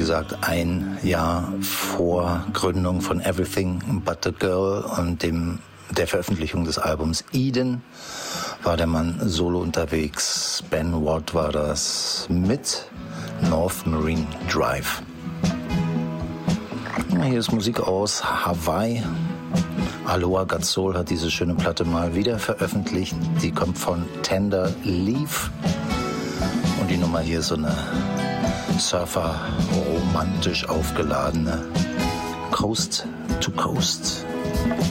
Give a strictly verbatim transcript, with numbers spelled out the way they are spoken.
gesagt, ein Jahr vor Gründung von Everything But the Girl und dem, der Veröffentlichung des Albums Eden war der Mann solo unterwegs. Ben Watt war das mit North Marine Drive. Hier ist Musik aus Hawaii. Aloha God Soul hat diese schöne Platte mal wieder veröffentlicht. Die kommt von Tender Leaf. Und die Nummer hier ist so eine surfer-romantisch aufgeladene Coast to Coast.